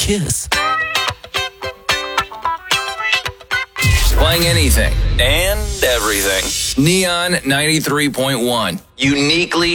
Kiss. Playing anything and everything. Neon 93.1. Uniquely